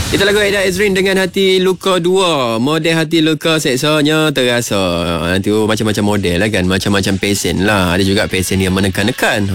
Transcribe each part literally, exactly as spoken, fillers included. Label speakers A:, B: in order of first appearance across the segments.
A: Itu lagu Aida Ezrin dengan Hati Luka dua. Model Hati Luka seksanya terasa. Nanti oh, macam-macam model lah kan. Macam-macam pesen lah. Ada juga pesen yang menekan-nekan.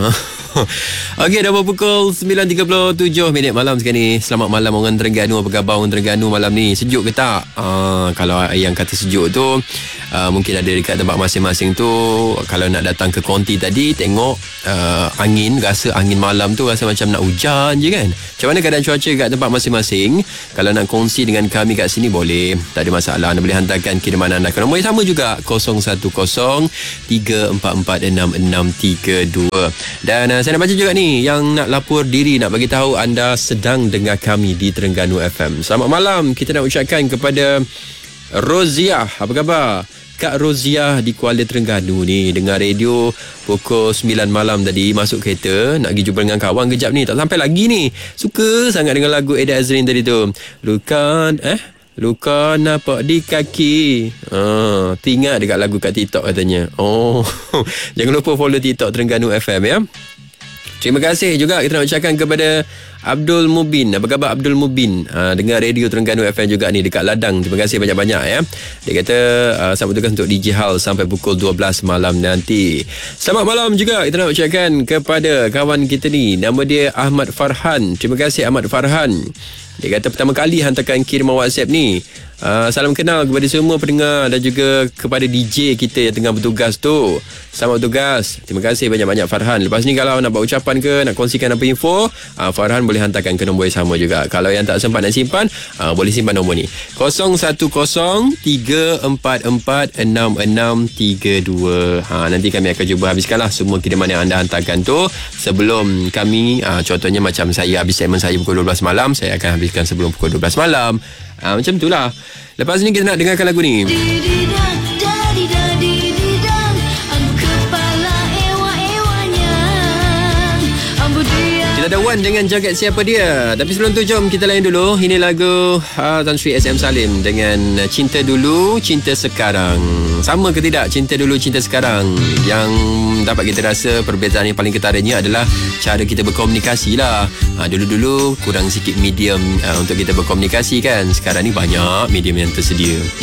A: Okey, dah pukul sembilan tiga puluh tujuh minit malam sekarang ni. Selamat malam orang Terengganu. Apa khabar orang Terengganu malam ni? Sejuk ke tak? Uh, kalau yang kata sejuk tu uh, mungkin ada dekat tempat masing-masing tu. Kalau nak datang ke konti tadi, tengok uh, angin. Rasa angin malam tu rasa macam nak hujan je kan. Macam mana keadaan cuaca kat tempat masing-masing? Kalau nak kongsi dengan kami kat sini boleh, tak ada masalah. Anda boleh hantarkan kiriman anda ke nombor yang sama juga, kosong satu kosong tiga empat empat enam enam tiga dua. Dan uh, saya nak baca juga ni yang nak lapor diri, nak bagi tahu anda sedang dengar kami di Terengganu F M. Selamat malam kita nak ucapkan kepada Roziah. Apa khabar Kak Roziah di Kuala Terengganu ni, dengar radio pukul sembilan malam tadi, masuk kereta nak pergi jumpa dengan kawan kejap ni, tak sampai lagi ni. Suka sangat dengan lagu Aida Ezrin tadi tu. Luka eh Luka nampak di kaki. Ah, teringat dekat lagu kat TikTok katanya. Oh, jangan lupa follow TikTok Terengganu F M ya. Terima kasih juga kita nak ucapkan kepada Abdul Mubin. Apa khabar Abdul Mubin? Ha, dengar radio Terengganu F M juga ni dekat Ladang. Terima kasih banyak-banyak ya. Dia kata uh, selamat tugas untuk D J Hal sampai pukul dua belas malam nanti. Selamat malam juga kita nak ucapkan kepada kawan kita ni. Nama dia Ahmad Farhan. Terima kasih Ahmad Farhan. Dia kata pertama kali hantarkan kiriman WhatsApp ni. Uh, salam kenal kepada semua pendengar dan juga kepada D J kita yang tengah bertugas tu. Selamat bertugas. Terima kasih banyak-banyak Farhan. Lepas ni kalau nak buat ucapan ke, nak kongsikan apa info, uh, Farhan boleh hantarkan ke nombor yang sama juga. Kalau yang tak sempat nak simpan, uh, boleh simpan nombor ni, kosong satu kosong tiga empat empat enam enam tiga dua. Ha, nanti kami akan cuba habiskanlah semua kiriman yang anda hantarkan tu sebelum kami, uh, contohnya macam saya habis segmen saya pukul dua belas malam, saya akan habiskan sebelum pukul dua belas malam. Ha, macam itulah. Lepas ni kita nak dengarkan lagu ni. Kita ada Wan dengan Jagat Siapa Dia. Tapi sebelum tu jom kita layan dulu. Ini lagu uh, Tan Sri S M Salim dengan Cinta Dulu, Cinta Sekarang. Sama ke tidak cinta dulu, cinta sekarang? Yang dapat kita rasa perbezaan yang paling ketaranya adalah cara kita berkomunikasi lah. Ha, dulu-dulu kurang sikit medium uh, untuk kita berkomunikasi kan. Sekarang ni banyak medium yang tersedia.